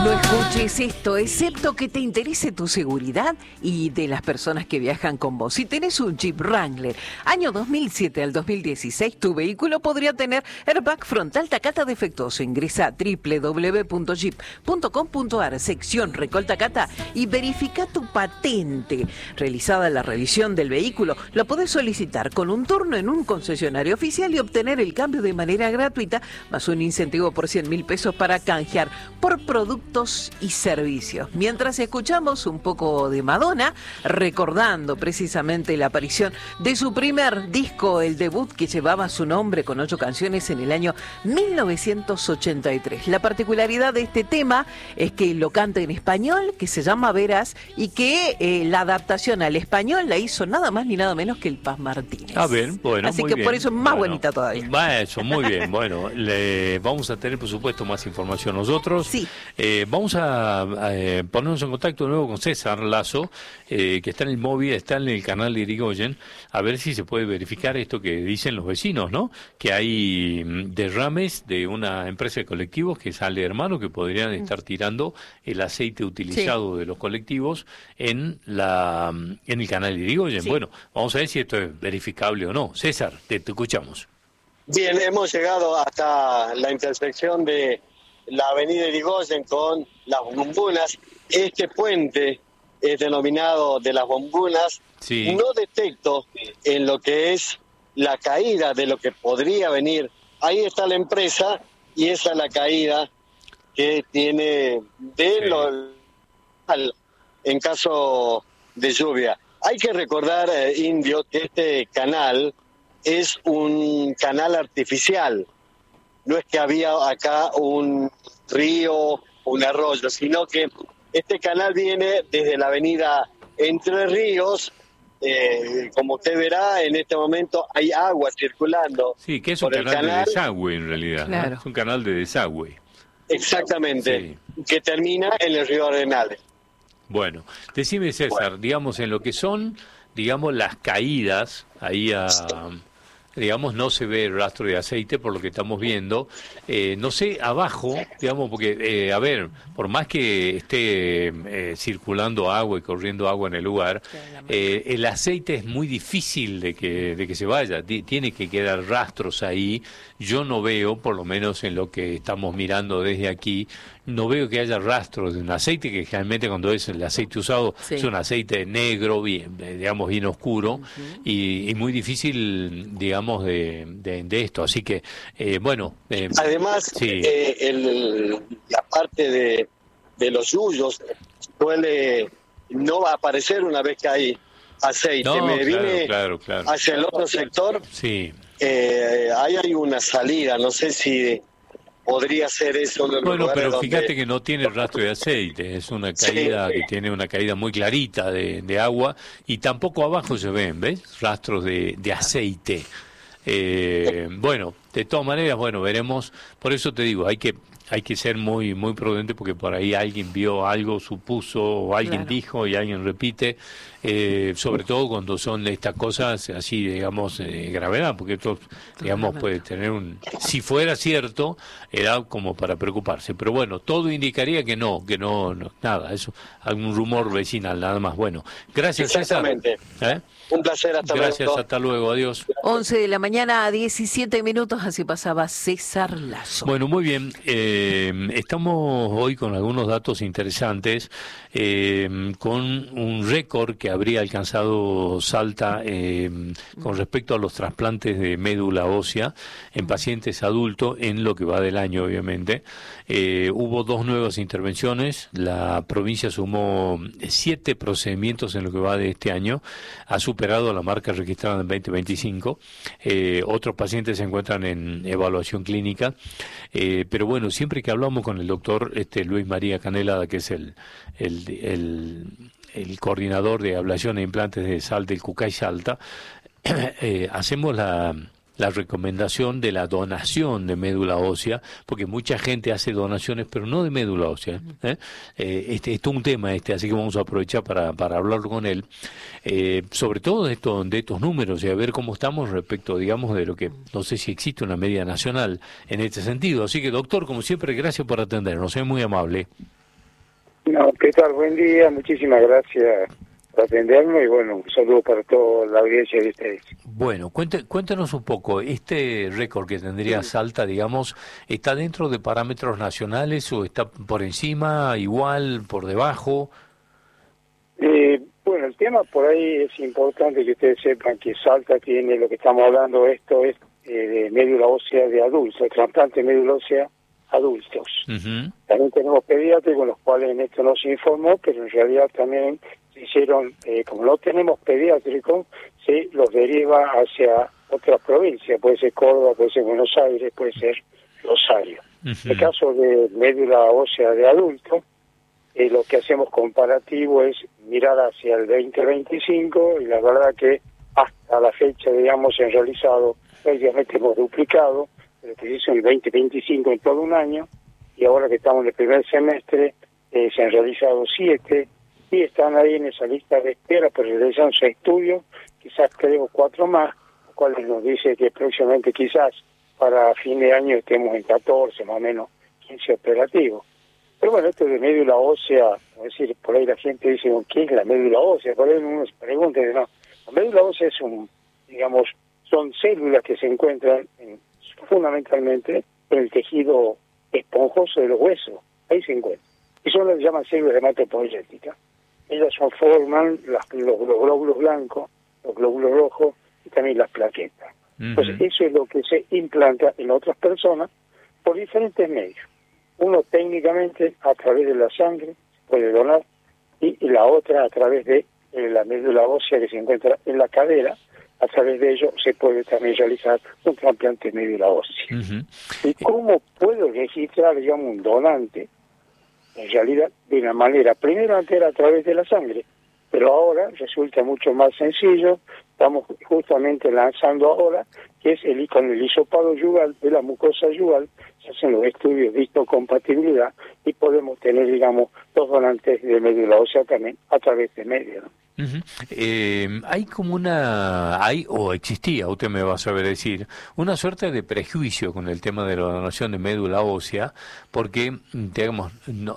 No escuches esto, excepto que te interese tu seguridad y de las personas que viajan con vos. Si tenés un Jeep Wrangler, año 2007 al 2016, tu vehículo podría tener airbag frontal Takata defectuoso. Ingresa a www.jeep.com.ar, sección Recall Takata, y verifica tu patente. Realizada la revisión del vehículo, lo podés solicitar con un turno en un concesionario oficial y obtener el cambio de manera gratuita, más un incentivo por 100.000 pesos para canjear por productos y servicios. Mientras escuchamos un poco de Madonna, recordando precisamente la aparición de su primer disco, el debut que llevaba su nombre con 8 canciones en el año 1983. La particularidad de este tema es que lo canta en español, que se llama Verás, y que la adaptación al español la hizo nada más ni nada menos que el Paz Martínez. A ver, bueno, así muy que bien. por eso es más bonita todavía. Va eso, muy bien. Bueno, vamos a tener, por supuesto, más información nosotros. Sí. Vamos a ponernos en contacto de nuevo con César Lazo, que está en el móvil, está en el canal de Irigoyen, a ver si se puede verificar esto que dicen los vecinos, ¿no? Que hay derrames de una empresa de colectivos, que sale hermano, que podrían estar tirando el aceite utilizado de los colectivos en el canal de Irigoyen. Sí. Bueno, vamos a ver si esto es verificable o no. César, te escuchamos. Bien, hemos llegado hasta la intersección de la avenida Irigoyen con las Bombunas. Este puente es denominado de las Bombunas. Sí. No detecto en lo que es la caída de lo que podría venir. Ahí está la empresa y esa es la caída que tiene en caso de lluvia. Hay que recordar, Indio, que este canal es un canal artificial. No es que había acá un río, un arroyo, sino que este canal viene desde la avenida Entre Ríos. Como usted verá, en este momento hay agua circulando. Sí, que es un canal de desagüe en realidad. Claro. ¿No? Es un canal de desagüe. Exactamente, sí. Que termina en el río Arenales. Bueno, decime, César, digamos, en lo que son, digamos, las caídas ahí digamos, no se ve el rastro de aceite por lo que estamos viendo. No sé, abajo, digamos, porque, a ver, por más que esté circulando agua y corriendo agua en el lugar, el aceite es muy difícil de que se vaya. Tiene que quedar rastros ahí. Yo no veo, por lo menos en lo que estamos mirando desde aquí, no veo que haya rastros de un aceite, que generalmente cuando es el aceite usado es un aceite negro, bien, digamos, bien oscuro, y muy difícil, digamos, de esto. Así que, bueno... Además, la parte de los yuyos suele no aparecer una vez que hay aceite. Claro. Hacia el otro sector. Sí. Ahí hay una salida, no sé si podría ser eso. Bueno, pero fíjate que no tiene rastro de aceite, es una caída que tiene una caída muy clarita de agua, y tampoco abajo se ven, ¿ves? Rastros de aceite. Bueno, de todas maneras, bueno, veremos. Por eso te digo, hay que ser muy prudente, porque por ahí alguien vio algo, supuso, o alguien dijo y alguien repite, sobre todo cuando son estas cosas así, digamos, gravedad, porque esto, digamos, puede tener si fuera cierto, era como para preocuparse. Pero bueno, todo indicaría que no, nada, eso, algún rumor vecinal, nada más. Bueno, gracias, César. Un placer, hasta luego. Gracias, hasta luego, adiós. 11 de la mañana a 17 minutos, así pasaba César Lazo. Bueno, muy bien, estamos hoy con algunos datos interesantes, con un récord que habría alcanzado Salta con respecto a los trasplantes de médula ósea en pacientes adultos en lo que va del año, obviamente. Hubo 2 nuevas intervenciones, la provincia sumó 7 procedimientos en lo que va de este año, ha superado la marca registrada en 2025, otros pacientes se encuentran en evaluación clínica, pero bueno, siempre que hablamos con el doctor Luis María Canelada, que es el coordinador de ablación e implantes de Salta, del Cucay Salta, hacemos la recomendación de la donación de médula ósea, porque mucha gente hace donaciones, pero no de médula ósea. Este es un tema así que vamos a aprovechar para hablar con él, sobre todo de estos números, y a ver cómo estamos respecto, digamos, de lo que, no sé si existe una media nacional en este sentido. Así que, doctor, como siempre, gracias por atendernos, es muy amable. No, ¿qué tal? Buen día, muchísimas gracias por atenderme y bueno, un saludo para toda la audiencia de ustedes. Bueno, cuéntanos un poco, este récord que tendría Salta, digamos, ¿está dentro de parámetros nacionales o está por encima, igual, por debajo? Bueno, el tema por ahí es importante que ustedes sepan que Salta tiene lo que estamos hablando, esto es de médula ósea de adultos, trasplante de médula ósea adultos. Uh-huh. También tenemos pediátricos con los cuales en esto no se informó, pero en realidad también se hicieron, como no tenemos pediátricos, se los deriva hacia otra provincia, puede ser Córdoba, puede ser Buenos Aires, puede ser Rosario. Uh-huh. En el caso de médula ósea de adulto, lo que hacemos comparativo es mirar hacia el 2025 y la verdad que hasta la fecha, digamos, se han realizado, prácticamente hemos duplicado lo que se hizo en el 2025 en todo un año, y ahora que estamos en el primer semestre se han realizado 7 y están ahí en esa lista de espera, pero realizan su estudio, quizás 3 o 4 más, lo cual nos dice que próximamente quizás para fin de año estemos en 14, más o menos 15 operativos. Pero bueno, esto de médula ósea, es decir, por ahí la gente dice, ¿qué es la médula ósea? Por ahí uno se pregunta, no, la médula ósea es digamos, son células que se encuentran fundamentalmente en el tejido esponjoso de los huesos, ahí se encuentran. Y son las que llaman células hematopoyéticas. Ellas forman los glóbulos blancos, los glóbulos rojos y también las plaquetas. Uh-huh. Entonces, eso es lo que se implanta en otras personas por diferentes medios. Uno técnicamente a través de la sangre puede donar y la otra a través de la médula ósea que se encuentra en la cadera. A través de ello se puede también realizar un trasplante de médula ósea. Uh-huh. ¿Y cómo puedo registrar, digamos, un donante? En realidad, de una manera, primero antes era a través de la sangre, pero ahora resulta mucho más sencillo. Estamos justamente lanzando ahora, que es con el hisopado yugal de la mucosa yugal, se hacen los estudios de histocompatibilidad y podemos tener, digamos, dos donantes de médula ósea también a través de medio, ¿no? Uh-huh. Hay como o existía, usted me va a saber decir, una suerte de prejuicio con el tema de la donación de médula ósea, porque, digamos,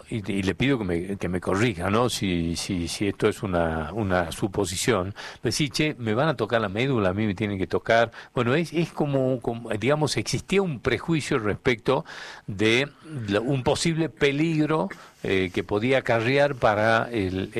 y le pido que me corrija, ¿no? Si esto es una suposición, decir, che, me van a tocar la médula, a mí me tienen que tocar, bueno, es como digamos, existía un prejuicio respecto de un posible peligro que podía acarrear para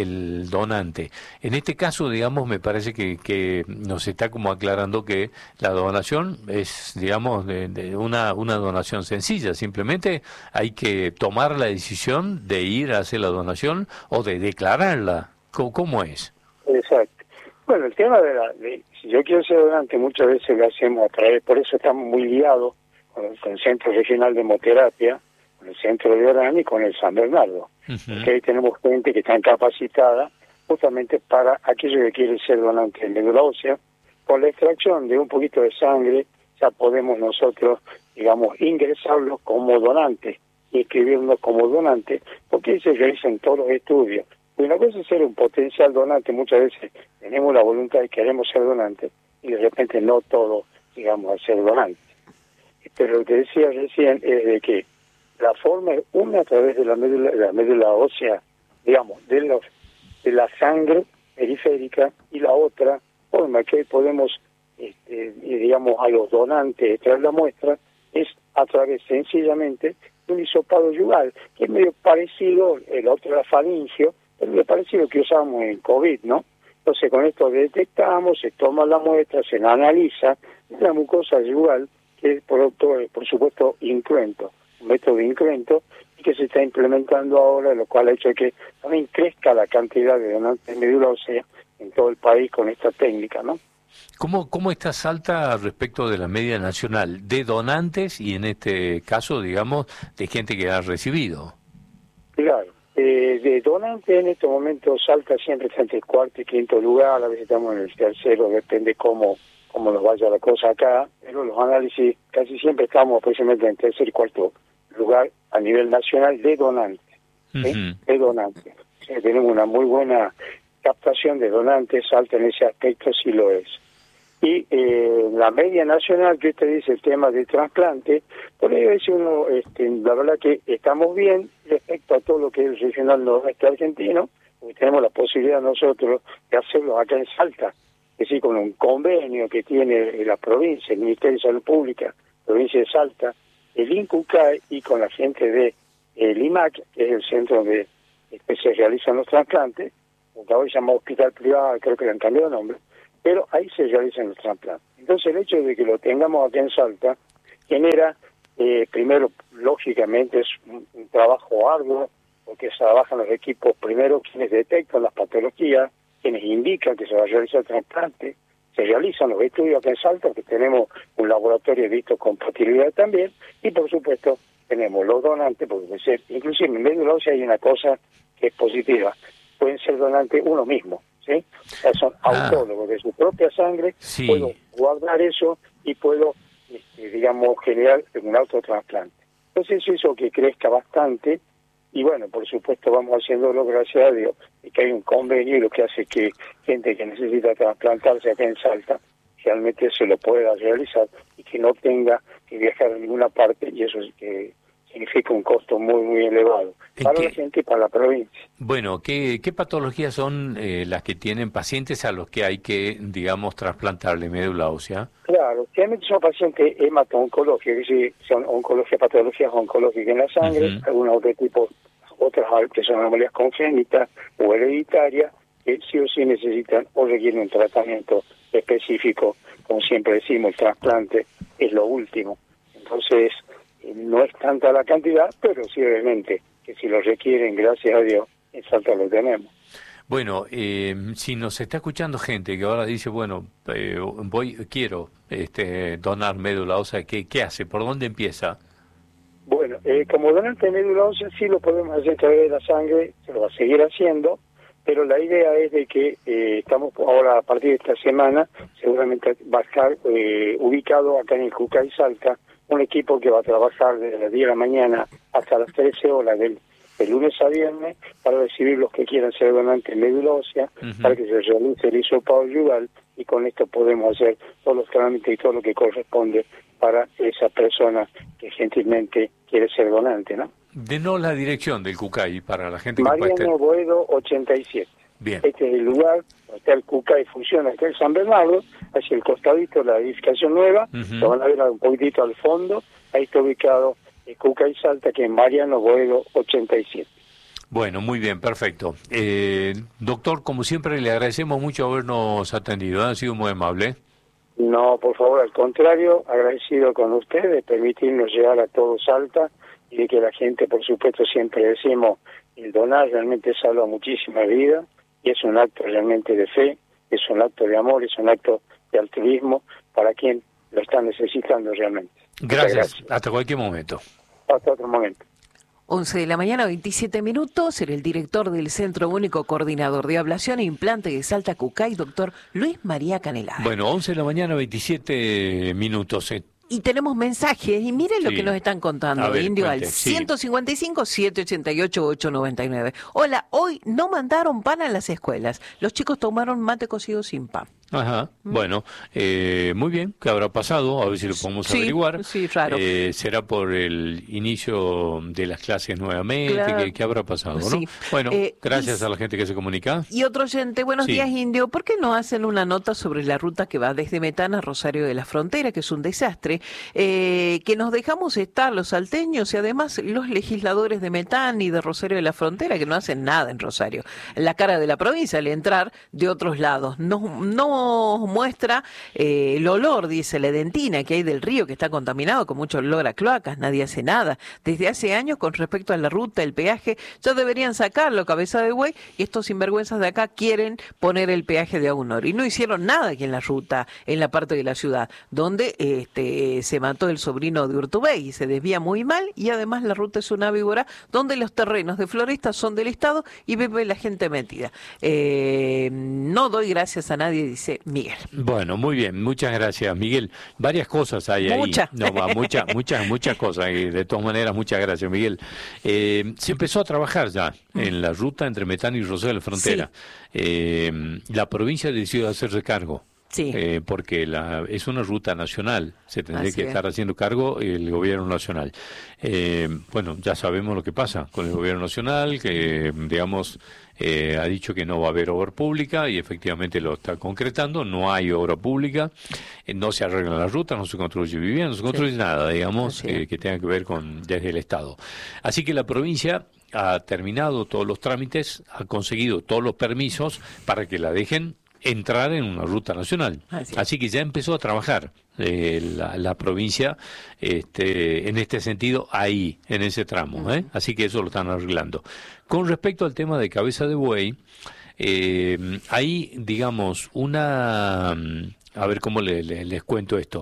el donante. En este caso, digamos, me parece que nos está como aclarando que la donación es, digamos, de una donación sencilla. Simplemente hay que tomar la decisión de ir a hacer la donación o de declararla. ¿Cómo es? Exacto. Bueno, el tema si yo quiero ser donante, muchas veces lo hacemos a través, por eso estamos muy ligados con el Centro Regional de Hemoterapia, con el Centro de Orán y con el San Bernardo. Uh-huh. Porque ahí tenemos gente que está capacitada justamente para aquellos que quieren ser donantes de médula ósea. Con la extracción de un poquito de sangre ya podemos nosotros, digamos, ingresarlos como donantes y escribirnos como donantes, porque ahí se realizan todos los estudios. Y una cosa es ser un potencial donante, muchas veces tenemos la voluntad y queremos ser donantes, y de repente no todos, digamos, a ser donantes. Pero lo que decía recién es de que la forma es una a través de la médula ósea, digamos, de la sangre periférica, y la otra forma que podemos, digamos, a los donantes traer la muestra es a través sencillamente de un hisopado yugal, que es medio parecido, el otro era faringio, pero medio parecido que usamos en COVID, ¿no? Entonces con esto detectamos, se toma la muestra, se la analiza, la mucosa yugal, que es por supuesto incruento, un método incruento, y que se está implementando ahora, lo cual ha hecho que también crezca la cantidad de donantes de médula ósea en todo el país con esta técnica, ¿no? ¿Cómo está Salta respecto de la media nacional de donantes y en este caso, digamos, de gente que ha recibido? Claro, de donantes en estos momentos Salta siempre está entre el cuarto y quinto lugar, a veces estamos en el tercero, depende cómo nos vaya la cosa acá, pero los análisis casi siempre estamos aproximadamente en tercer y cuarto lugar a nivel nacional de donantes. Uh-huh. De donantes. Tenemos una muy buena captación de donantes, Salta en ese aspecto sí lo es. Y la media nacional, que usted dice, el tema del trasplante, por ello es uno, la verdad que estamos bien respecto a todo lo que es el regional noroeste argentino, porque tenemos la posibilidad nosotros de hacerlo acá en Salta, es decir, con un convenio que tiene la provincia, el Ministerio de Salud Pública, provincia de Salta, el INCUCAI y con la gente de el IMAC, que es el centro donde se realizan los trasplantes, porque hoy se llama hospital privado, creo que le han cambiado de nombre, pero ahí se realizan los trasplantes. Entonces el hecho de que lo tengamos aquí en Salta genera, primero, lógicamente es un trabajo arduo, porque se trabajan los equipos, primero quienes detectan las patologías, quienes indican que se va a realizar el trasplante, se realizan los estudios aquí en Salta, que tenemos un laboratorio de histocompatibilidad también, y por supuesto tenemos los donantes, porque inclusive en médula ósea hay una cosa que es positiva, pueden ser donantes uno mismo, ¿sí? O sea, son autólogos de su propia sangre, sí. Puedo guardar eso y puedo, digamos, generar un autotrasplante. Entonces eso hizo que crezca bastante, y bueno, por supuesto vamos haciéndolo gracias a Dios, y que hay un convenio, y lo que hace que gente que necesita trasplantarse acá en Salta realmente se lo pueda realizar y que no tenga que viajar a ninguna parte, y eso es que significa un costo muy, muy elevado para la gente y para la provincia. Bueno, ¿qué patologías son las que tienen pacientes a los que hay que, digamos, trasplantarle médula ósea? Claro, realmente son pacientes hemato-oncológicos, es decir, son patologías oncológicas en la sangre, algunos otros tipos, otras que son anomalías congénitas o hereditarias, que sí o sí necesitan o requieren un tratamiento específico. Como siempre decimos, el trasplante es lo último. Entonces, no es tanta la cantidad, pero sí obviamente que si lo requieren, gracias a Dios, en Salta lo tenemos. Bueno, si nos está escuchando gente que ahora dice, bueno, quiero donar médula ósea, ¿qué hace? ¿Por dónde empieza? Bueno, como donante de médula ósea sí lo podemos hacer a través de la sangre, se lo va a seguir haciendo, pero la idea es de que estamos ahora, a partir de esta semana, seguramente va a estar ubicado acá en el Jucay Salta, un equipo que va a trabajar desde las 10 de la mañana hasta las 13 horas del lunes a viernes para recibir los que quieran ser donantes de médula ósea, para que se realice el hisopado yugal, y con esto podemos hacer todos los trámites y todo lo que corresponde para esa persona que gentilmente quiere ser donante, ¿no? Denos la dirección del Cucay para la gente que Mariano Boedo 87. Bien. Este es el lugar donde está el Cucay, funciona, está el San Bernardo, hacia el costadito la edificación nueva, lo van a ver un poquitito al fondo, ahí está ubicado el Cucay Salta, que es Mariano Boedo 87. Bueno, muy bien, perfecto. Doctor, como siempre, le agradecemos mucho habernos atendido, ha sido muy amable. No, por favor, al contrario, agradecido con usted de permitirnos llegar a todo Salta, y de que la gente, por supuesto, siempre decimos, el donar realmente salva muchísimas vidas, y es un acto realmente de fe, es un acto de amor, es un acto de altruismo para quien lo está necesitando realmente. Gracias. Hasta cualquier momento. Hasta otro momento. 11 de la mañana, 27 minutos, era el director del Centro Único Coordinador de Ablación e Implante de Salta Cucay, doctor Luis María Canelada. Bueno, 11 de la mañana, 27 minutos. Y tenemos mensajes, y miren lo que nos están contando, ver, Indio, cuente, al 155-788-899. Hola, hoy no mandaron pan a las escuelas. Los chicos tomaron mate cocido sin pan. Ajá, bueno, muy bien, ¿qué habrá pasado? A ver si lo podemos averiguar. Sí, raro. ¿Será por el inicio de las clases nuevamente? Claro. ¿Qué habrá pasado? Sí. ¿No? Bueno, gracias a la gente que se comunica. Y otro oyente, buenos días, Indio, ¿por qué no hacen una nota sobre la ruta que va desde Metana a Rosario de la Frontera, que es un desastre, que nos dejamos estar los salteños y además los legisladores de Metán y de Rosario de la Frontera, que no hacen nada en Rosario? La cara de la provincia al entrar de otros lados. No muestra el olor, dice la Edentina, que hay del río, que está contaminado con mucho olor a cloacas, nadie hace nada. Desde hace años, con respecto a la ruta, el peaje, ya deberían sacarlo, cabeza de buey, y estos sinvergüenzas de acá quieren poner el peaje de Aunor. Y no hicieron nada aquí en la ruta, en la parte de la ciudad, donde se mató el sobrino de Urtubey y se desvía muy mal, y además la ruta es una víbora donde los terrenos de florestas son del Estado y vive la gente metida. No doy gracias a nadie, dice Miguel. Bueno, muy bien, muchas gracias, Miguel. Varias cosas hay ahí. Muchas cosas. De todas maneras, muchas gracias, Miguel. Se empezó a trabajar ya en la ruta entre Metán y Rosario de la Frontera. Sí. La provincia decidió hacerse cargo. Sí. Porque es una ruta nacional, se tendría Así que estar haciendo cargo el gobierno nacional. Bueno, ya sabemos lo que pasa con el gobierno nacional, que digamos ha dicho que no va a haber obra pública y efectivamente lo está concretando, no hay obra pública, no se arregla la ruta, no se construye vivienda, no se construye nada, digamos, que tenga que ver con desde el Estado. Así que la provincia ha terminado todos los trámites, ha conseguido todos los permisos para que la dejen entrar en una ruta nacional. Así que ya empezó a trabajar la provincia en este sentido ahí, en ese tramo. Así que eso lo están arreglando. Con respecto al tema de Cabeza de Buey, hay, digamos, a ver cómo les cuento esto.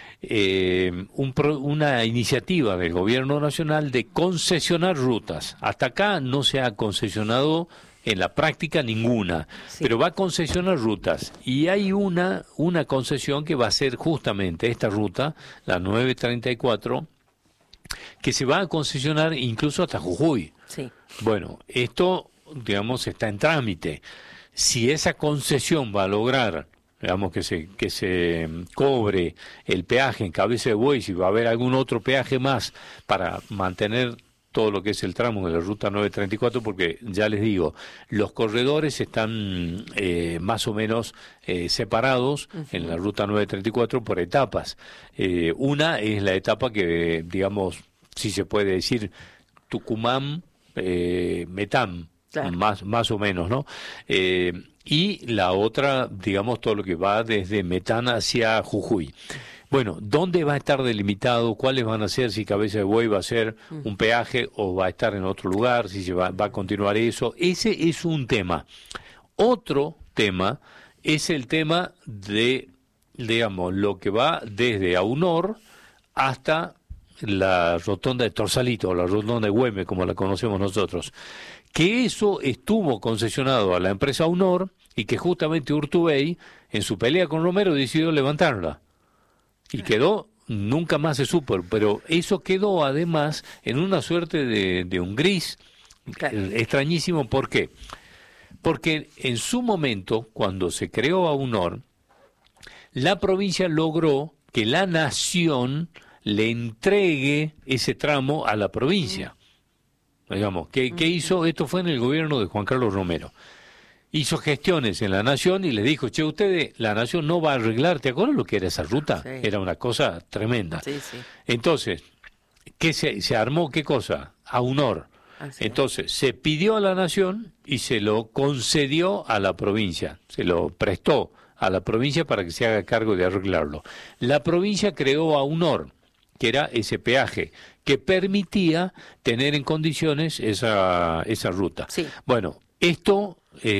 Una iniciativa del gobierno nacional de concesionar rutas. Hasta acá no se ha concesionado en la práctica ninguna, pero va a concesionar rutas y hay una concesión que va a ser justamente esta ruta, la 934, que se va a concesionar incluso hasta Jujuy. Sí. Bueno, esto, digamos, está en trámite. Si esa concesión va a lograr, digamos, que se cobre el peaje en Cabeza de Buey, si va a haber algún otro peaje más para mantener todo lo que es el tramo de la ruta 934, porque ya les digo, los corredores están más o menos separados en la ruta 934 por etapas. Una es la etapa que, digamos, si se puede decir, Tucumán, Metán, claro, más o menos, ¿no? Y la otra, digamos, todo lo que va desde Metán hacia Jujuy. Bueno, ¿dónde va a estar delimitado? ¿Cuáles van a ser? Si Cabeza de Buey va a ser un peaje o va a estar en otro lugar, si se va a continuar eso. Ese es un tema. Otro tema es el tema de, digamos, lo que va desde Aunor hasta la rotonda de Torsalito, o la rotonda de Güemes, como la conocemos nosotros. Que eso estuvo concesionado a la empresa Aunor y que justamente Urtubey, en su pelea con Romero, decidió levantarla. Y quedó, nunca más se supo, pero eso quedó además en una suerte de un gris extrañísimo. ¿Por qué? Porque en su momento, cuando se creó Aunor, la provincia logró que la nación le entregue ese tramo a la provincia. Digamos, ¿qué hizo? Esto fue en el gobierno de Juan Carlos Romero. Hizo gestiones en la Nación y le dijo, che, ustedes, la Nación no va a arreglar, ¿te acuerdas lo que era esa ruta? Sí. Era una cosa tremenda. Sí, sí. Entonces, ¿qué se armó? ¿Qué cosa? Aunor. Entonces, se pidió a la Nación y se lo concedió a la provincia, se lo prestó a la provincia para que se haga cargo de arreglarlo. La provincia creó Aunor, que era ese peaje, que permitía tener en condiciones esa ruta. Sí. Bueno, esto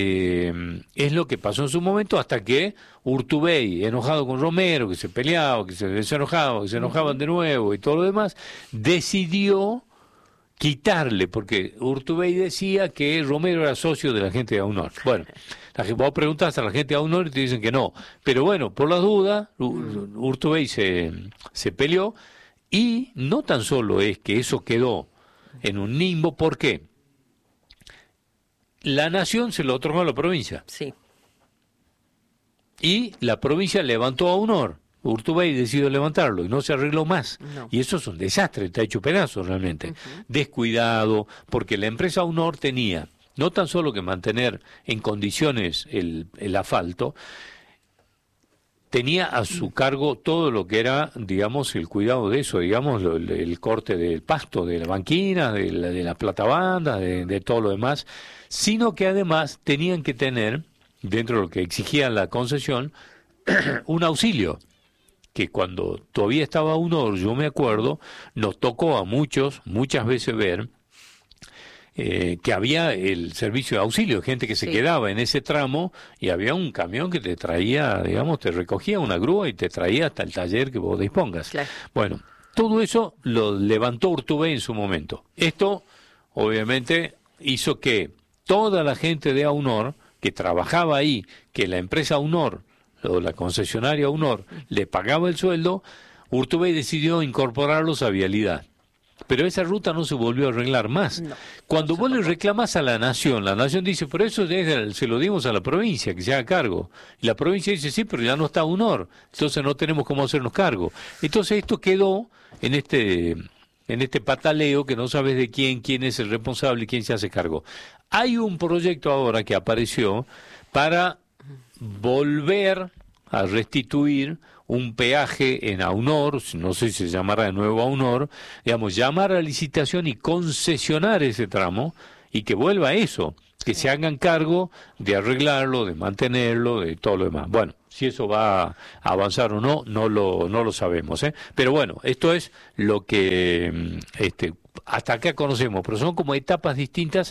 es lo que pasó en su momento hasta que Urtubey, enojado con Romero, que se peleaba, que se desenojaba, que se enojaban de nuevo y todo lo demás, decidió quitarle, porque Urtubey decía que Romero era socio de la gente de Aunor. Bueno, vos preguntás a la gente de Aunor y te dicen que no. Pero bueno, por las dudas, Urtubey se peleó y no tan solo es que eso quedó en un limbo, ¿por qué? La Nación se lo otorgó a la provincia. Sí. Y la provincia levantó a Aunor. Urtubey decidió levantarlo y no se arregló más. No. Y eso es un desastre, está hecho pedazos realmente. Descuidado, porque la empresa Aunor tenía no tan solo que mantener en condiciones el asfalto, tenía a su cargo todo lo que era, digamos, el cuidado de eso, digamos, el corte del pasto, de la banquina, de la platabanda, de todo lo demás, sino que además tenían que tener, dentro de lo que exigía la concesión, un auxilio, que cuando todavía estaba Aunor, yo me acuerdo, nos tocó a muchas veces ver que había el servicio de auxilio, gente que se quedaba en ese tramo y había un camión que te traía, digamos, te recogía una grúa y te traía hasta el taller que vos dispongas. Claro. Bueno, todo eso lo levantó Urtubey en su momento. Esto, obviamente, hizo que toda la gente de Aunor que trabajaba ahí, que la empresa Aunor o la concesionaria Aunor le pagaba el sueldo, Urtubey decidió incorporarlos a Vialidad. pero esa ruta no se volvió a arreglar más. No, Cuando vos le reclamas a la Nación dice, por eso se lo dimos a la provincia, que se haga cargo. Y la provincia dice, sí, pero ya no está UNOR, entonces no tenemos cómo hacernos cargo. Entonces esto quedó en este pataleo que no sabes de quién es el responsable y quién se hace cargo. Hay un proyecto ahora que apareció para volver a restituir un peaje en AUNOR, no sé si se llamará de nuevo AUNOR, digamos, llamar a licitación y concesionar ese tramo y que vuelva a eso, que se hagan cargo de arreglarlo, de mantenerlo, de todo lo demás. Bueno, si eso va a avanzar o no, no lo sabemos, ¿eh? Pero bueno, esto es lo que hasta acá conocemos, pero son como etapas distintas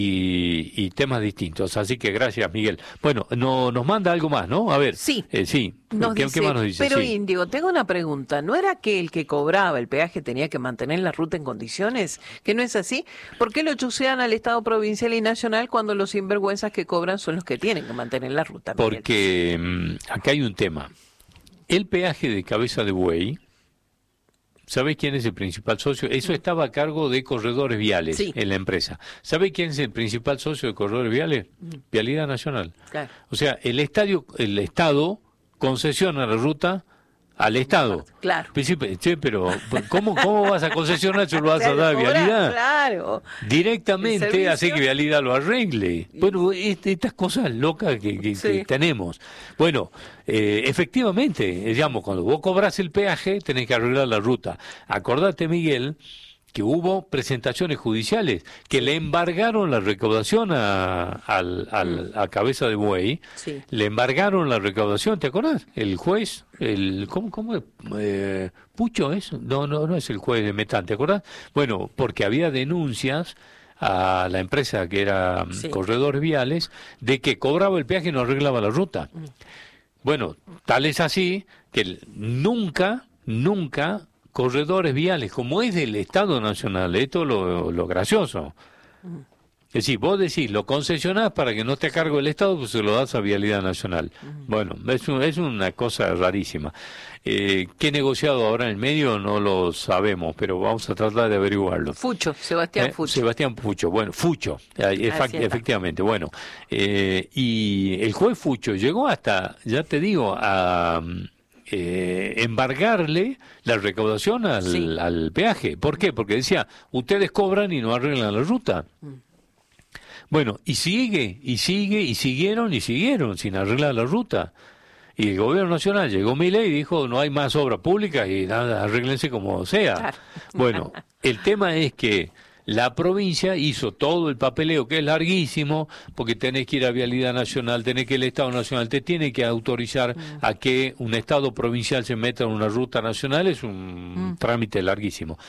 y temas distintos. Así que gracias, Miguel. Bueno, nos manda algo más, ¿no? A ver. Sí. Sí. ¿Qué más nos dice? Pero Sí. Índigo, tengo una pregunta. ¿No era que el que cobraba el peaje tenía que mantener la ruta en condiciones? ¿Que no es así? ¿Por qué lo chusean al Estado provincial y nacional cuando los sinvergüenzas que cobran son los que tienen que mantener la ruta, Miguel? Porque acá hay un tema. El peaje de Cabeza de Buey, ¿sabés quién es el principal socio? Eso estaba a cargo de Corredores Viales en la empresa. ¿Sabés quién es el principal socio de Corredores Viales? Vialidad Nacional. Claro. O sea, el Estado concesiona la ruta al Estado. Claro. Pero ¿cómo vas a concesionar si lo vas a dar a Vialidad? Claro. Directamente hace que Vialidad lo arregle. Bueno, estas cosas locas que tenemos. Bueno, efectivamente, digamos, cuando vos cobras el peaje, tenés que arreglar la ruta. Acordate, Miguel, que hubo presentaciones judiciales que le embargaron la recaudación a Cabeza de Buey, le embargaron la recaudación, ¿te acordás? El juez, ¿cómo es? ¿Pucho es? No es el juez de Metán, ¿te acordás? Bueno, porque había denuncias a la empresa que era Corredores Viales de que cobraba el peaje y no arreglaba la ruta. Bueno, tal es así que nunca Corredores Viales, como es del Estado Nacional, esto es lo gracioso. Es decir, vos decís, lo concesionás para que no esté a cargo del Estado, pues se lo das a Vialidad Nacional. Bueno, es una cosa rarísima. ¿Qué negociado ahora en el medio? No lo sabemos, pero vamos a tratar de averiguarlo. Sebastián Fucho, bueno, Fucho, efectivamente, bueno. Y el juez Fucho llegó hasta, ya te digo, a embargarle la recaudación al peaje. ¿Por qué? Porque decía, ustedes cobran y no arreglan la ruta. Bueno, y siguieron sin arreglar la ruta. Y el gobierno nacional llegó Milei y dijo, no hay más obra pública y nada, arréglense como sea. Claro. Bueno, el tema es que la provincia hizo todo el papeleo, que es larguísimo, porque tenés que ir a Vialidad Nacional, tenés que el Estado Nacional te tiene que autorizar a que un Estado provincial se meta en una ruta nacional, es un trámite larguísimo.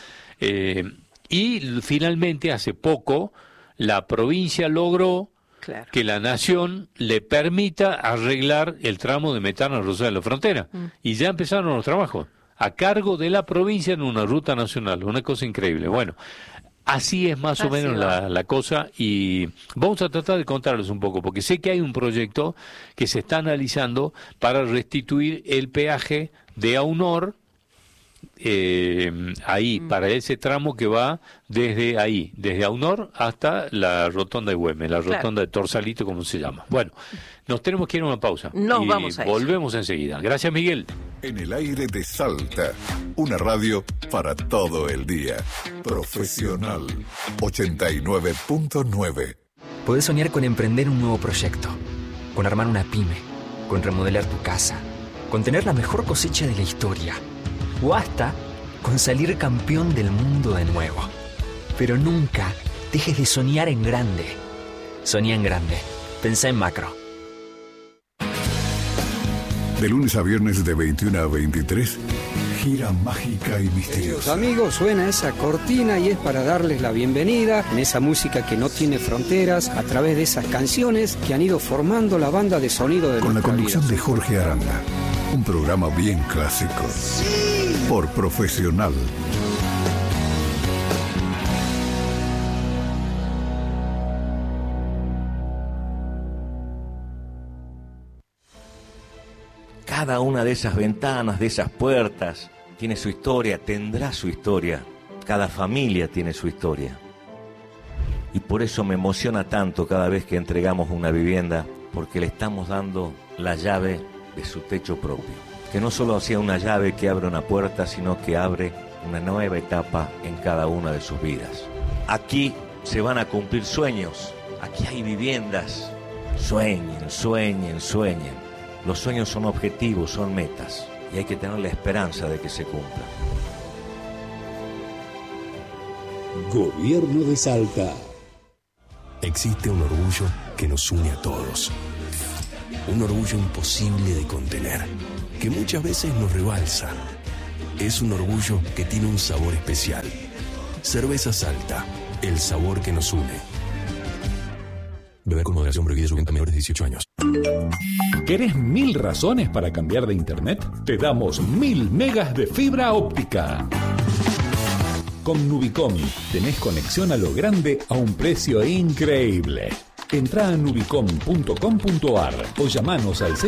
Y finalmente, hace poco, la provincia logró que la Nación le permita arreglar el tramo de Metán a Rosario de la Frontera. Y ya empezaron los trabajos, a cargo de la provincia en una ruta nacional, una cosa increíble. Bueno, así es más o menos la cosa y vamos a tratar de contarles un poco, porque sé que hay un proyecto que se está analizando para restituir el peaje de AUNOR para ese tramo que va desde AUNOR hasta la rotonda de Güemes, la rotonda de Torsalito, como se llama. Bueno, nos tenemos que ir a una pausa. Vamos a volvemos enseguida. Gracias, Miguel. En el aire de Salta, una radio para todo el día. Profesional 89.9. Podés soñar con emprender un nuevo proyecto, con armar una pyme, con remodelar tu casa, con tener la mejor cosecha de la historia, o hasta con salir campeón del mundo de nuevo. Pero nunca dejes de soñar en grande. Soñá en grande. Pensá en macro. De lunes a viernes de 21 a 23, gira mágica y misteriosa. Amigos, suena esa cortina y es para darles la bienvenida en esa música que no tiene fronteras, a través de esas canciones que han ido formando la banda de sonido de con la conducción vida. De Jorge Aranda, un programa bien clásico, por Profesional. Cada una de esas ventanas, de esas puertas, tiene su historia, tendrá su historia. cada familia tiene su historia. Y por eso me emociona tanto cada vez que entregamos una vivienda, porque le estamos dando la llave de su techo propio. Que no solo sea una llave que abre una puerta, sino que abre una nueva etapa en cada una de sus vidas. Aquí se van a cumplir sueños, aquí hay viviendas. Sueñen, sueñen, sueñen. Los sueños son objetivos, son metas, y hay que tener la esperanza de que se cumplan. Gobierno de Salta. Existe un orgullo que nos une a todos. Un orgullo imposible de contener, que muchas veces nos rebalsa. Es un orgullo que tiene un sabor especial. Cerveza Salta, el sabor que nos une. Beber con moderación, prohibida su venta a menores de 18 años. ¿Querés 1000 razones para cambiar de internet? Te damos 1000 megas de fibra óptica. Con Nubicom tenés conexión a lo grande a un precio increíble. Entrá a nubicom.com.ar o llamanos al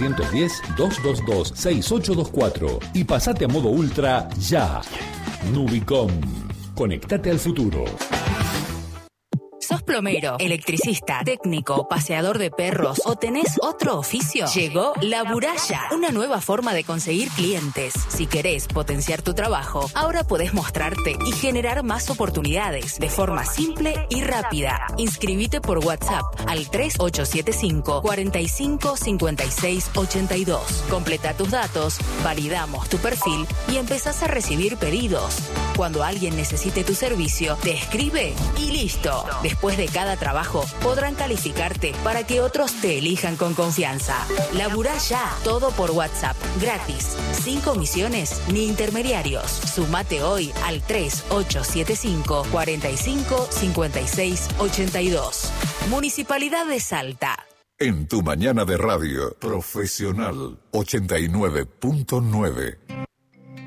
0810-222-6824 y pasate a modo ultra ya. Nubicom. Conectate al futuro. ¿Sos plomero, electricista, técnico, paseador de perros o tenés otro oficio? Llegó La Buralla, una nueva forma de conseguir clientes. Si querés potenciar tu trabajo, ahora podés mostrarte y generar más oportunidades de forma simple y rápida. Inscribite por WhatsApp al 3875 45 56 82. Completa tus datos, validamos tu perfil y empezás a recibir pedidos. Cuando alguien necesite tu servicio, te escribe y listo. Después de cada trabajo, podrán calificarte para que otros te elijan con confianza. Laburá ya, todo por WhatsApp, gratis, sin comisiones ni intermediarios. Sumate hoy al 3875 45 56 82. Municipalidad de Salta. En tu mañana de radio, Profesional 89.9.